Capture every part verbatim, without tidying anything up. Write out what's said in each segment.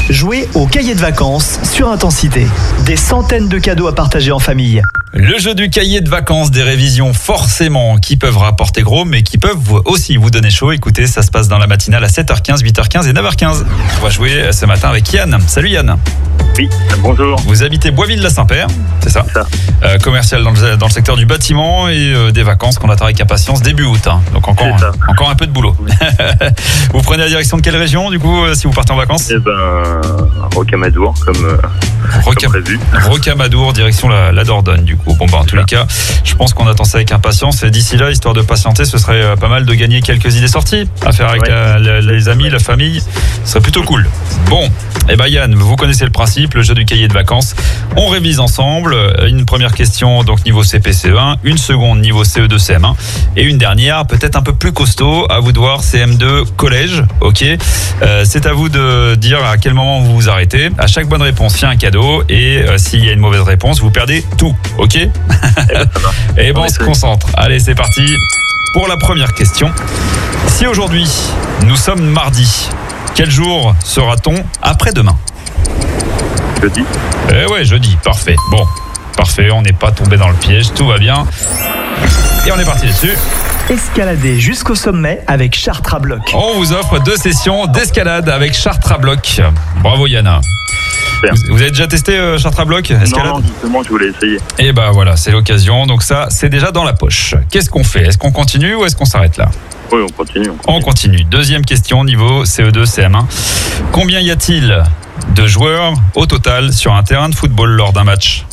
Jouez au cahier de vacances sur Intensité. Des centaines de cadeaux à partager en famille. Le jeu du cahier de vacances, des révisions forcément qui peuvent rapporter gros, mais qui peuvent aussi vous donner chaud. Écoutez, ça se passe dans la matinale à sept heures quinze, huit heures quinze et neuf heures quinze. On va jouer ce matin avec Yann. Salut Yann. Oui, bonjour. Vous habitez Boisville-la-Saint-Père, c'est ça, C'est ça. Euh, commercial dans le, dans le secteur du bâtiment et euh, des vacances qu'on attend avec impatience début août. Hein. Donc encore, C'est ça. encore un peu de boulot. Oui. Vous prenez la direction de quelle région du coup euh, si vous partez en vacances? Eh ben, Rocamadour, comme, euh, Roca- comme prévu. Rocamadour, direction la, la Dordogne du coup. Bon bah en tous ça. les cas, je pense qu'on attend ça avec impatience et d'ici là, histoire de patienter, ce serait euh, pas mal de gagner quelques idées sorties à faire avec Ouais. la- la- les amis, la famille. Ce serait plutôt cool. Bon, et ben Yann, vous connaissez le principe, le jeu du cahier de vacances. On révise ensemble. Une première question donc niveau C P C E un, une seconde niveau C E deux C M un et une dernière peut-être un peu plus costaud, à vous de voir, C M deux collège. Ok, euh, c'est à vous de dire à quel moment vous vous arrêtez. À chaque bonne réponse, il y a un cadeau et euh, s'il y a une mauvaise réponse, vous perdez tout. Ok. Eh ben, ça va. Et bon, On on se essaie. concentre. Allez, c'est parti pour la première question. Si aujourd'hui, nous sommes mardi, quel jour sera-t-on après-demain? Jeudi. Eh ouais, jeudi, parfait. Bon, parfait, on n'est pas tombé dans le piège, tout va bien. Et on est parti dessus. Escaladez jusqu'au sommet avec Chartres à bloc. On vous offre deux sessions d'escalade avec Chartres à bloc. Bravo Yana. Super. Vous, vous avez déjà testé euh, Chartres à bloc, escalade? Non, non, justement, je voulais essayer. Et bah voilà, c'est l'occasion. Donc ça, c'est déjà dans la poche. Qu'est-ce qu'on fait? Est-ce qu'on continue ou est-ce qu'on s'arrête là? Oui, on continue. on continue. On continue. Deuxième question, niveau C E deux C M un. Combien y a-t-il de joueurs au total sur un terrain de football lors d'un match?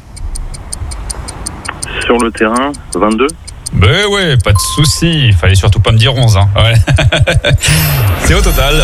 Sur le terrain, vingt-deux. Ben ouais, pas de souci. Il fallait surtout pas me dire onze. Hein. Ouais. C'est au total.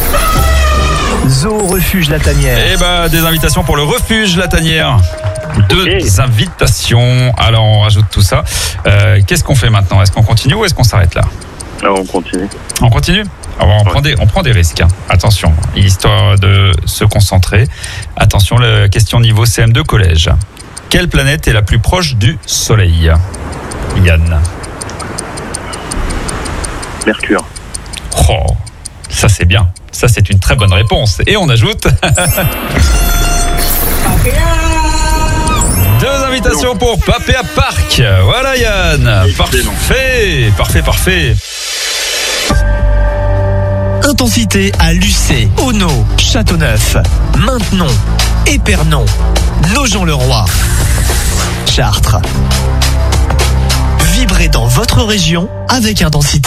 Zoo Refuge La Tanière. Et bah, des invitations pour le refuge La Tanière. Deux Ok. invitations. Alors, on rajoute tout ça. Euh, qu'est-ce qu'on fait maintenant? Est-ce qu'on continue ou est-ce qu'on s'arrête là? Alors, on continue. On continue? Alors, on, Ouais. prend des, on prend des risques. Hein. Attention, histoire de se concentrer. Attention, la question niveau C M deux collège. Quelle planète est la plus proche du Soleil? Yann. Mercure. Oh, ça c'est bien. Ça c'est une très bonne réponse. Et on ajoute... Deux invitations pour Papéa Park. Voilà Yann. Excellent. Parfait, parfait, parfait. Intensité à Lucé, Auneau, Châteauneuf, Maintenon, Épernon, Nogent-le-Roi, Chartres. Vibrez dans votre région avec Intensité.